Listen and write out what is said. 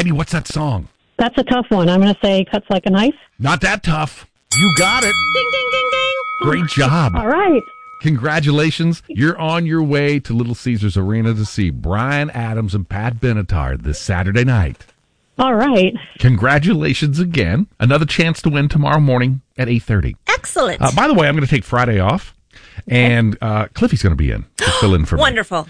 Heidi, what's that song? That's a tough one. I'm going to say Cuts Like a Knife. Not that tough. You got it. Ding, ding, ding, ding. Great job. All right. Congratulations. You're on your way to Little Caesars Arena to see Bryan Adams and Pat Benatar this Saturday night. All right. Congratulations again. Another chance to win tomorrow morning at 8:30. Excellent. By the way, I'm going to take Friday off, and Cliffy's going to be in to fill in for me. Wonderful.